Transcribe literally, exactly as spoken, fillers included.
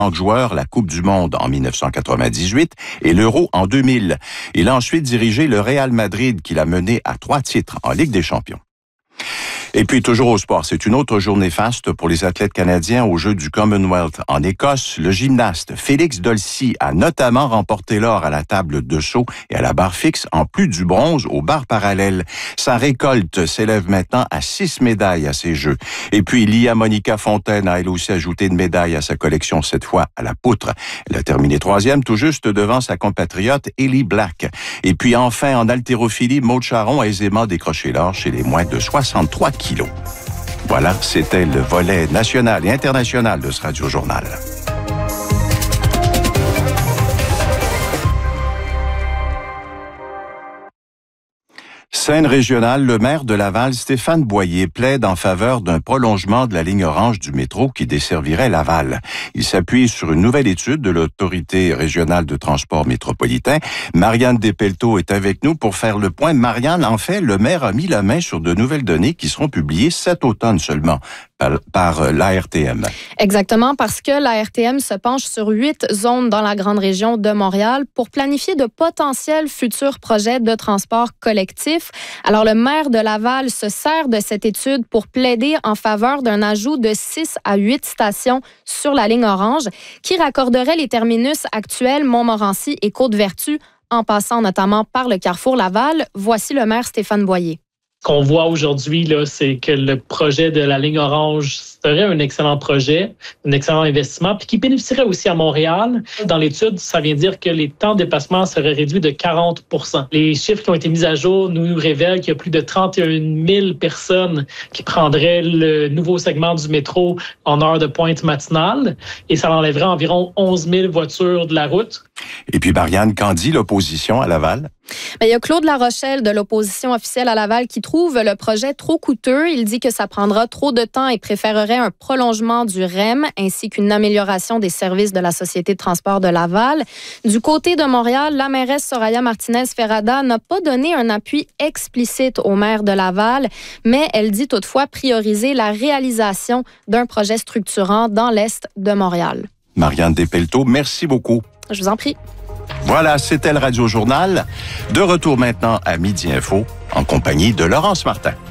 joueur la Coupe du Monde en dix-neuf cent quatre-vingt-dix-huit et l'Euro en deux mille. Il a ensuite dirigé le Real Madrid qui l'a mené à trois titres en Ligue des Champions. Et puis, toujours au sport, c'est une autre journée faste pour les athlètes canadiens aux Jeux du Commonwealth en Écosse. Le gymnaste Félix Dolcy a notamment remporté l'or à la table de saut et à la barre fixe, en plus du bronze aux barres parallèles. Sa récolte s'élève maintenant à six médailles à ces Jeux. Et puis, Lia Monica Fontaine a elle aussi ajouté une médaille à sa collection, cette fois à la poutre. Elle a terminé troisième, tout juste devant sa compatriote Ellie Black. Et puis, enfin, en haltérophilie, Maud Charon a aisément décroché l'or chez les moins de soixante-trois kilos. Voilà, c'était le volet national et international de ce Radio-Journal. Scène régionale, le maire de Laval, Stéphane Boyer, plaide en faveur d'un prolongement de la ligne orange du métro qui desservirait Laval. Il s'appuie sur une nouvelle étude de l'Autorité régionale de transport métropolitain. Marianne Despelteaux est avec nous pour faire le point. Marianne, en fait, le maire a mis la main sur de nouvelles données qui seront publiées cet automne seulement par, par l'A R T M. Exactement, parce que l'A R T M se penche sur huit zones dans la grande région de Montréal pour planifier de potentiels futurs projets de transport collectif. Alors, le maire de Laval se sert de cette étude pour plaider en faveur d'un ajout de six à huit stations sur la ligne orange qui raccorderait les terminus actuels Montmorency et Côte-Vertu en passant notamment par le carrefour Laval. Voici le maire Stéphane Boyer. Ce qu'on voit aujourd'hui, là, c'est que le projet de la ligne orange serait un excellent projet, un excellent investissement, puis qui bénéficierait aussi à Montréal. Dans l'étude, ça vient dire que les temps de déplacement seraient réduits de quarante pour cent. Les chiffres qui ont été mis à jour nous révèlent qu'il y a plus de trente et une mille personnes qui prendraient le nouveau segment du métro en heure de pointe matinale, et ça enlèverait environ onze mille voitures de la route. Et puis, Marianne, qu'en dit l'opposition à Laval? Bien, il y a Claude Larochelle de l'opposition officielle à Laval qui trouve le projet trop coûteux. Il dit que ça prendra trop de temps et préférerait un prolongement du R E M ainsi qu'une amélioration des services de la Société de transport de Laval. Du côté de Montréal, la mairesse Soraya Martinez-Ferrada n'a pas donné un appui explicite au maire de Laval, mais elle dit toutefois prioriser la réalisation d'un projet structurant dans l'Est de Montréal. Marianne Despelteaux, merci beaucoup. Je vous en prie. Voilà, c'était le Radio-Journal. De retour maintenant à Midi Info, en compagnie de Laurence Martin.